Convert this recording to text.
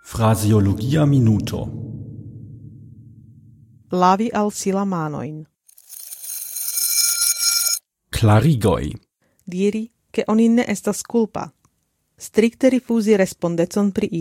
Fraseologia minuto. Lavi al si la manojn. Klarigoj. Diri, ke oni ne estas kulpa. Strikte rifuzi respondecon pri